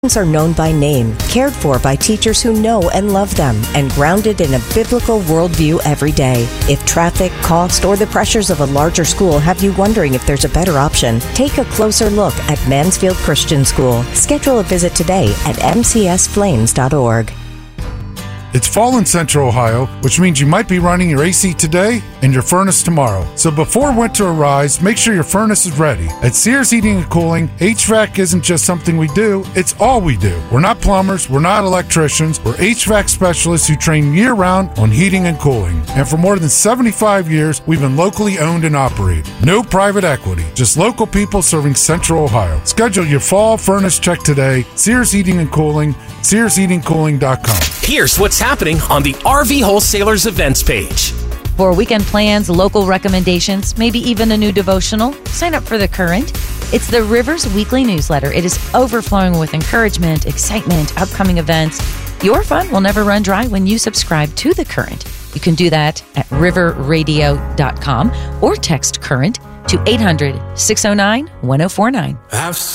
Students are known by name, cared for by teachers who know and love them, and grounded in a biblical worldview every day. If traffic, cost, or the pressures of a larger school have you wondering if there's a better option, take a closer look at Mansfield Christian School. Schedule a visit today at mcsflames.org. It's fall in Central Ohio, which means you might be running your AC today and your furnace tomorrow. So before winter arrives, make sure your furnace is ready. At Sears Heating and Cooling, HVAC isn't just something we do, it's all we do. We're not plumbers, we're not electricians, we're HVAC specialists who train year-round on heating and cooling. And for more than 75 years, we've been locally owned and operated. No private equity, just local people serving Central Ohio. Schedule your fall furnace check today. Sears Heating and Cooling, SearsHeatingCooling.com. Here's what's happening on the RV Wholesalers events page. For weekend plans, local recommendations, maybe even a new devotional, sign up for The Current. It's the Rivers Weekly Newsletter. It is overflowing with encouragement, excitement, upcoming events. Your fun will never run dry when you subscribe to The Current. You can do that at riverradio.com or text CURRENT to 800-609-1049.